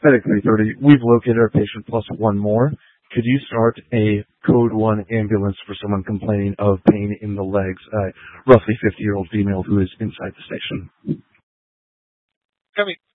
Medic 330, we've located our patient plus one more. Could you start a code 1 ambulance for someone complaining of pain in the legs, roughly 50-year-old female who is inside the station? Copy.